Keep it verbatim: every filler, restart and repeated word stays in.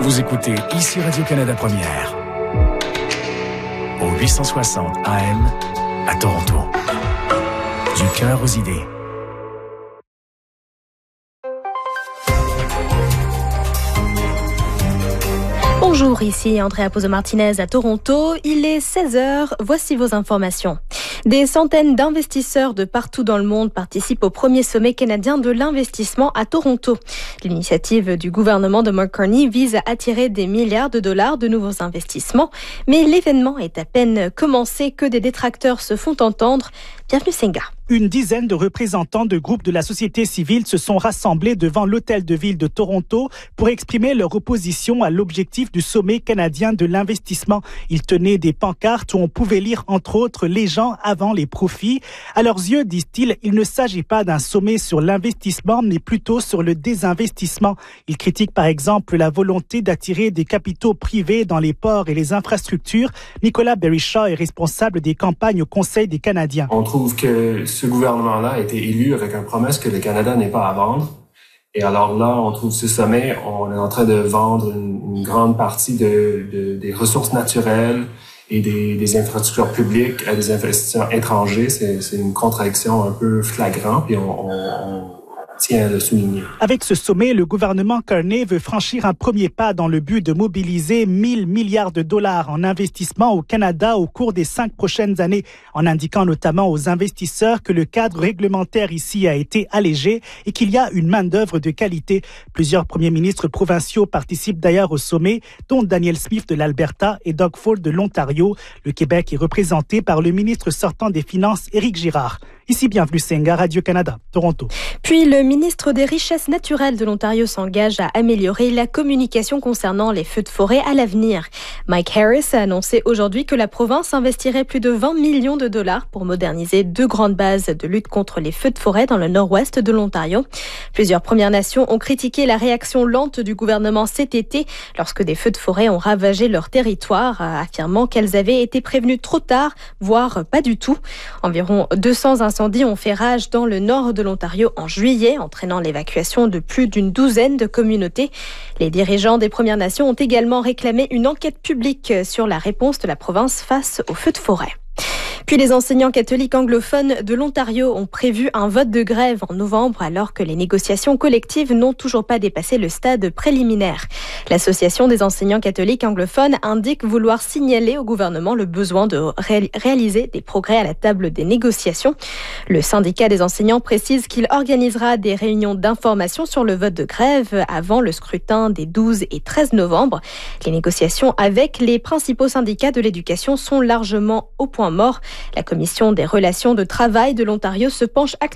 Vous écoutez ici Radio-Canada Première. Au huit cent soixante A M à Toronto. Du cœur aux idées. Bonjour, ici Andrea Pozo-Martinez à Toronto. Il est seize heures, voici vos informations. Des centaines d'investisseurs de partout dans le monde participent au premier sommet canadien de l'investissement à Toronto. L'initiative du gouvernement de Mark Carney vise à attirer des milliards de dollars de nouveaux investissements, mais l'événement est à peine commencé que des détracteurs se font entendre. Bienvenue Senga. Une dizaine de représentants de groupes de la société civile se sont rassemblés devant l'hôtel de ville de Toronto pour exprimer leur opposition à l'objectif du sommet canadien de l'investissement. Ils tenaient des pancartes où on pouvait lire entre autres « Les gens avant les profits ». À leurs yeux, disent-ils, il ne s'agit pas d'un sommet sur l'investissement, mais plutôt sur le désinvestissement. Ils critiquent par exemple la volonté d'attirer des capitaux privés dans les ports et les infrastructures. Nicolas Berishaw est responsable des campagnes au Conseil des Canadiens. On trouve que ce gouvernement-là a été élu avec une promesse que le Canada n'est pas à vendre. Et alors là, on trouve ce sommet, on est en train de vendre une, une grande partie de, de, des ressources naturelles et des, des infrastructures publiques à des investisseurs étrangers. C'est, c'est une contradiction un peu flagrante, puis on, on, on tient à le souligner. Avec ce sommet, le gouvernement Carney veut franchir un premier pas dans le but de mobiliser mille milliards de dollars en investissement au Canada au cours des cinq prochaines années, en indiquant notamment aux investisseurs que le cadre réglementaire ici a été allégé et qu'il y a une main-d'œuvre de qualité. Plusieurs premiers ministres provinciaux participent d'ailleurs au sommet, dont Daniel Smith de l'Alberta et Doug Ford de l'Ontario. Le Québec est représenté par le ministre sortant des Finances, Éric Girard. Ici, bienvenue Senga, Radio-Canada, Toronto. Puis le ministre des Richesses naturelles de l'Ontario s'engage à améliorer la communication concernant les feux de forêt à l'avenir. Mike Harris a annoncé aujourd'hui que la province investirait plus de vingt millions de dollars pour moderniser deux grandes bases de lutte contre les feux de forêt dans le nord-ouest de l'Ontario. Plusieurs Premières Nations ont critiqué la réaction lente du gouvernement cet été lorsque des feux de forêt ont ravagé leur territoire, affirmant qu'elles avaient été prévenues trop tard, voire pas du tout. Environ deux cents incendies ont fait rage dans le nord de l'Ontario en juillet, entraînant l'évacuation de plus d'une douzaine de communautés. Les dirigeants des Premières Nations ont également réclamé une enquête publique sur la réponse de la province face aux feux de forêt. Puis les enseignants catholiques anglophones de l'Ontario ont prévu un vote de grève en novembre alors que les négociations collectives n'ont toujours pas dépassé le stade préliminaire. L'Association des enseignants catholiques anglophones indique vouloir signaler au gouvernement le besoin de ré- réaliser des progrès à la table des négociations. Le syndicat des enseignants précise qu'il organisera des réunions d'information sur le vote de grève avant le scrutin des douze et treize novembre. Les négociations avec les principaux syndicats de l'éducation sont largement au point mort. La Commission des relations de travail de l'Ontario se penche actuellement